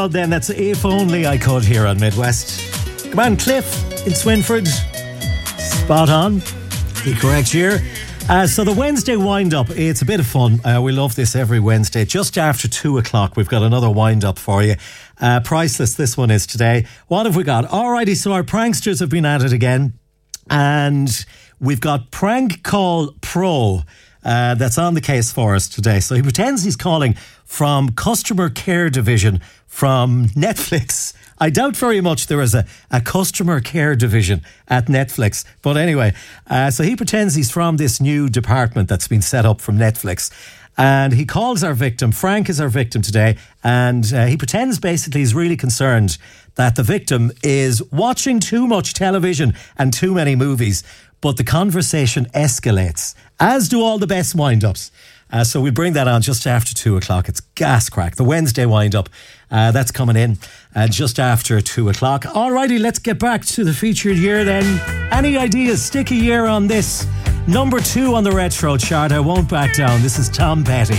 Well, then that's If Only I Could here on Midwest. Come on, Cliff in Swinford. Spot on. The correct year. So the Wednesday wind-up, it's a bit of fun. We love this every Wednesday. Just after 2 o'clock, we've got another wind-up for you. Priceless, this one is today. What have we got? Alrighty, so our pranksters have been at it again. And we've got Prank Call Pro that's on the case for us today. So he pretends he's calling from Customer Care Division from Netflix. I doubt very much there is a customer care division at Netflix. But anyway, so he pretends he's from this new department that's been set up from Netflix. And he calls our victim. Frank is our victim today. And he pretends basically he's really concerned that the victim is watching too much television and too many movies. But the conversation escalates, as do all the best wind-ups. So we'll bring that on just after 2 o'clock. It's Gas Crack, the Wednesday wind-up. That's coming in just after 2 o'clock. Alrighty, let's get back to the featured year then. Any ideas? Stick a year on this. Number 2 on the retro chart. I won't back down. This is Tom Petty.